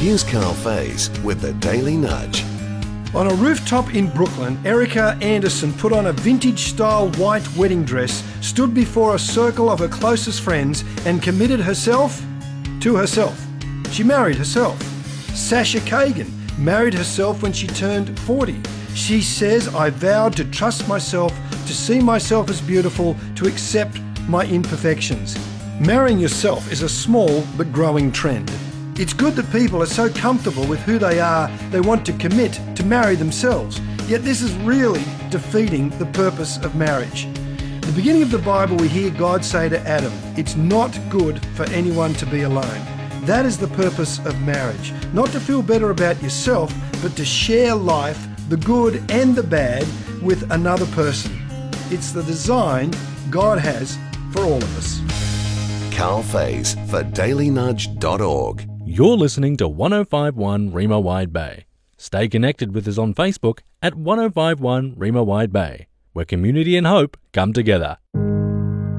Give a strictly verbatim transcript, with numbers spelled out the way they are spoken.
Here's Carl Faze with the Daily Nudge. On a rooftop in Brooklyn, Erica Anderson put on a vintage-style white wedding dress, stood before a circle of her closest friends and committed herself to herself. She married herself. Sasha Kagan married herself when she turned forty. She says, "I vowed to trust myself, to see myself as beautiful, to accept my imperfections." Marrying yourself is a small but growing trend. It's good that people are so comfortable with who they are, they want to commit to marry themselves. Yet this is really defeating the purpose of marriage. At the beginning of the Bible, we hear God say to Adam, "It's not good for anyone to be alone." That is the purpose of marriage. Not to feel better about yourself, but to share life, the good and the bad, with another person. It's the design God has for all of us. Carl Faze for daily nudge dot org. You're listening to one oh five point one Rima Wide Bay. Stay connected with us on Facebook at one oh five point one Rima Wide Bay, where community and hope come together.